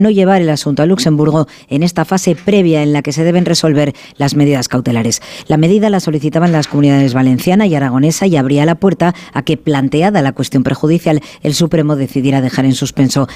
no llevar el asunto a Luxemburgo en esta fase previa en la que se deben resolver las medidas cautelares. La medida la solicitaban las comunidades valenciana y aragonesa y abría la puerta a que, planteada la cuestión prejudicial, el Supremo decidiera dejar en suspenso